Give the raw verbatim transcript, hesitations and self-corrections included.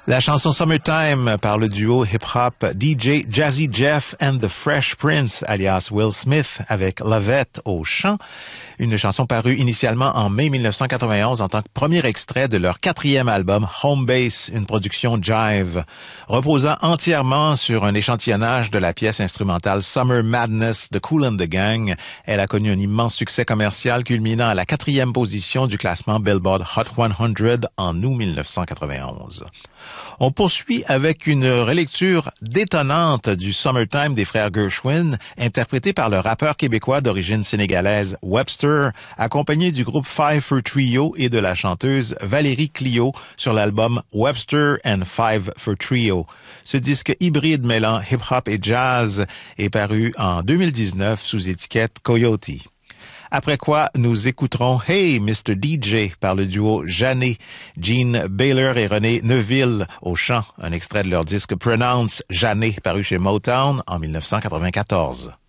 La chanson Summertime par le duo hip-hop D J Jazzy Jeff and the Fresh Prince, alias Will Smith, avec Lovette au chant. Une chanson parue initialement en mai mille neuf cent quatre-vingt-onze en tant que premier extrait de leur quatrième album Home Base, une production Jive. Reposant entièrement sur un échantillonnage de la pièce instrumentale Summer Madness de Kool and the Gang, elle a connu un immense succès commercial culminant à la quatrième position du classement Billboard Hot cent en août mille neuf cent quatre-vingt-onze. On poursuit avec une relecture détonnante du Summertime des frères Gershwin, interprété par le rappeur québécois d'origine sénégalaise Webster, accompagné du groupe Five for Trio et de la chanteuse Valérie Clio sur l'album Webster and Five for Trio. Ce disque hybride mêlant hip-hop et jazz est paru en deux mille dix-neuf sous étiquette Coyote. Après quoi, nous écouterons Hey mister D J par le duo Jeannet, Gene Baylor et René Neuville au chant, un extrait de leur disque Pronounce Jeannet paru chez Motown en mille neuf cent quatre-vingt-quatorze.